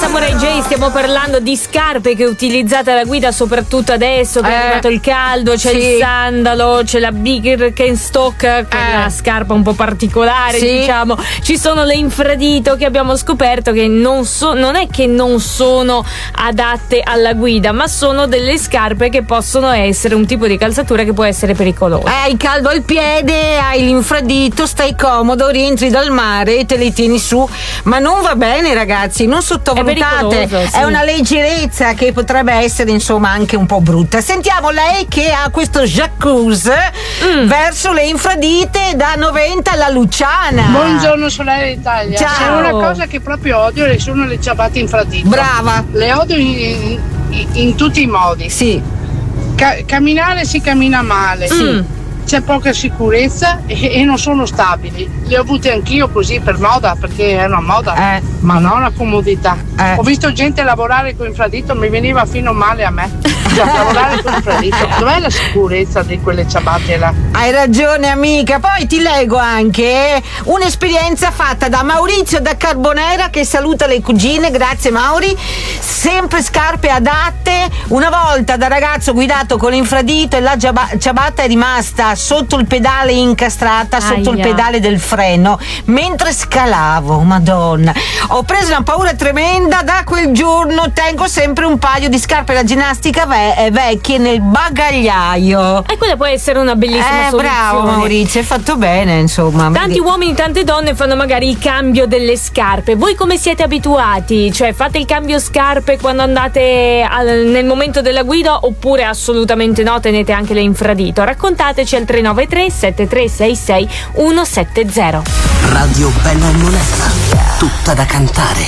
Samurai J stiamo parlando di scarpe che utilizzate alla guida, soprattutto adesso che è arrivato il caldo. C'è il sandalo, c'è la Birkenstock, quella scarpa un po' particolare, diciamo. Ci sono le infradito che abbiamo scoperto che non è che non sono adatte alla guida, ma sono delle scarpe che possono essere un tipo di calzatura che può essere pericoloso. Hai caldo al piede, hai l'infradito, stai comodo, rientri dal mare e te li tieni su, ma non va bene, ragazzi, non sottovalutate, è una leggerezza che potrebbe essere insomma anche un po' brutta. Sentiamo lei che ha questo jacuzzi verso le infradite da 90 alla Luciana. Buongiorno Solare Italia. Ciao. C'è una cosa che proprio odio, sono le ciabatte infradito. Brava. Le odio in tutti i modi. Sì. Camminare si cammina male. Sì. C'è poca sicurezza e non sono stabili. Le ho avute anch'io così per moda, perché è una moda, ma non una comodità. Ho visto gente lavorare con infradito, mi veniva fino male a me. Lavorare con infradito, dov'è la sicurezza di quelle ciabatte là? Hai ragione, amica. Poi ti leggo anche un'esperienza fatta da Maurizio da Carbonera, che saluta le cugine. Grazie Mauri. Sempre scarpe adatte. Una volta da ragazzo guidato con l'infradito e la ciabatta è rimasta sotto il pedale, incastrata sotto il pedale del freno mentre scalavo. Madonna, ho preso una paura tremenda. Da quel giorno tengo sempre un paio di scarpe da ginnastica vecchie nel bagagliaio. E quella può essere una bellissima soluzione. Bravo Maurizio, hai fatto bene, insomma. Tanti uomini, tante donne fanno magari il cambio delle scarpe. Voi come siete abituati? Cioè fate il cambio scarpe quando andate nel momento della guida, oppure assolutamente no, tenete anche le infradito? Raccontateci al 393 7366 170. Radio Bella e Monella, tutta da cantare.